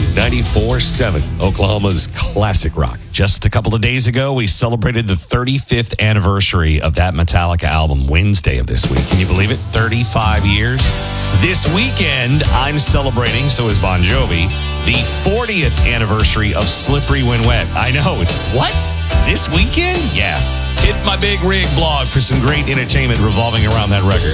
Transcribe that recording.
94.7, Oklahoma's classic rock. Just a couple of days ago, we celebrated the 35th anniversary of that Metallica album, Wednesday of this week. Can you believe it? 35 years. This weekend, I'm celebrating, so is Bon Jovi, the 40th anniversary of Slippery When Wet. I know, it's what? This weekend? Yeah. Hit my Big Rig blog for some great entertainment revolving around that record.